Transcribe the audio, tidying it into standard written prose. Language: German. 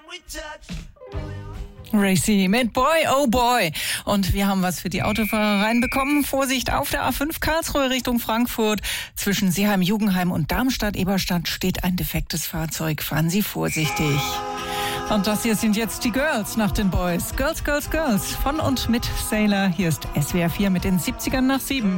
Racy mit Boy, oh Boy. Und wir haben was für die Autofahrer reinbekommen. Vorsicht, auf der A5 Karlsruhe Richtung Frankfurt. Zwischen Seeheim-Jugendheim und Darmstadt-Eberstadt steht ein defektes Fahrzeug. Fahren Sie vorsichtig. Und das hier sind jetzt die Girls nach den Boys. Girls, Girls, Girls. Von und mit Sailor. Hier ist SWR 4 mit den 70ern nach 7.